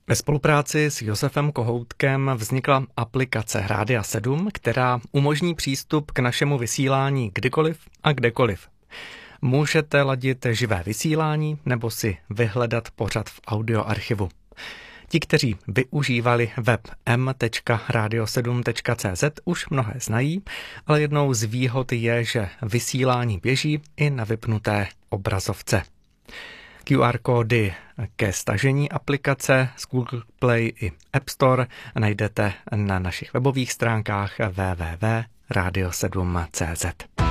Ve spolupráci s Josefem Kohoutkem vznikla aplikace Rádia 7, která umožní přístup k našemu vysílání kdykoliv a kdekoliv. Můžete ladit živé vysílání nebo si vyhledat pořad v audioarchivu. Ti, kteří využívali web m.radio7.cz, už mnohé znají, ale jednou z výhod je, že vysílání běží i na vypnuté obrazovce. QR kódy ke stažení aplikace z Google Play i App Store najdete na našich webových stránkách www.radio7.cz.